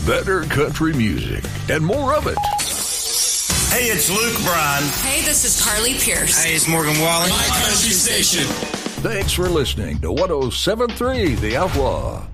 better country music and more of it. Hey, it's Luke Bryan. Hey, this is Carly Pierce. Hey, it's Morgan Wallen. My country station. Thanks for listening to 107.3 The Outlaw.